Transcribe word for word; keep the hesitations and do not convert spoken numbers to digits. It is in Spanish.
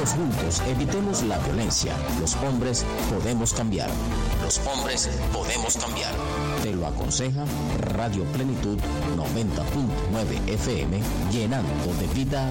Todos juntos evitemos la violencia. Los hombres podemos cambiar. Los hombres podemos cambiar. Te lo aconseja Radio Plenitud noventa punto nueve F M, llenando de vida